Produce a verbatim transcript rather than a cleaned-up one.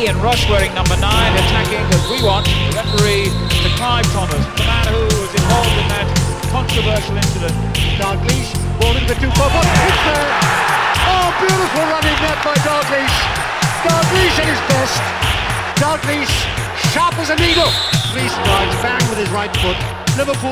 Ian Rush wearing number nine, attacking as we watch the referee to Clive Thomas, the man who was involved in that controversial incident. Dalglish, ball into the two forward, it's there! Oh, beautiful running net by Dalglish! Dalglish at his best! Dalglish, sharp as a needle! Three strides, bang with his right foot. Liverpool